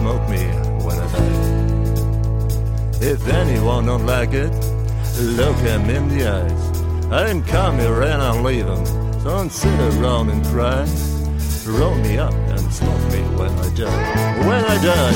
smoke me when I die. If anyone don't like it, look him in the eyes. I didn't come here and I'm leaving, so don't sit around and cry. Roll me up and smoke me when I die. When I die.